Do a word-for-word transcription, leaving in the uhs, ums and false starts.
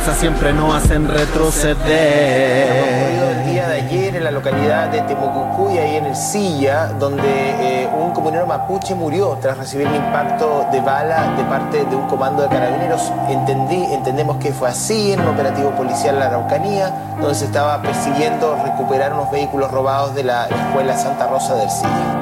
Siempre nos hacen retroceder. El día de ayer en la localidad de Temucucuy, ahí en el Silla, donde eh, un comunero mapuche murió tras recibir un impacto de bala de parte de un comando de carabineros. Entendí, entendemos que fue así en un operativo policial en la Araucanía, donde se estaba persiguiendo recuperar unos vehículos robados de la escuela Santa Rosa del Silla.